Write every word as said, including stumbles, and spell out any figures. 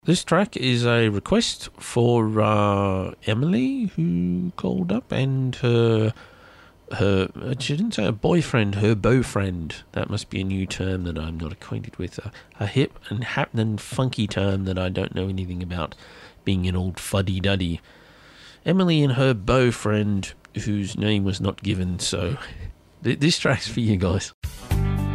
This track is a request for uh, Emily, who called up, and her, her, she didn't say a boyfriend, her beaufriend. That must be a new term that I'm not acquainted with. A, a hip and happening funky term that I don't know anything about, being an old fuddy-duddy. Emily and her beaufriend, whose name was not given, so th- this track's for you guys.